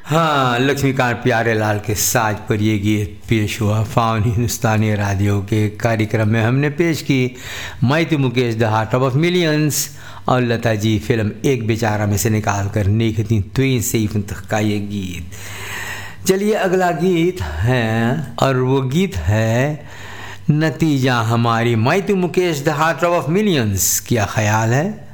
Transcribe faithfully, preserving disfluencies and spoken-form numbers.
हाँ, लक्ष्मीकांत प्यारेलाल के साज पर ये गीत पेश हुआ फाउन हिंदुस्तानी रेडियो के कार्यक्रम में। हमने पेश की मैं तो Mukesh the heart of millions और लता जी फिल्म एक बेचारा में से निकाल कर नेकती त्वीं सैफ का ये गीत। चलिए अगला गीत है और वो गीत है नतीजा हमारी। मैं तो Mukesh the heart of millions. क्या ख्याल है?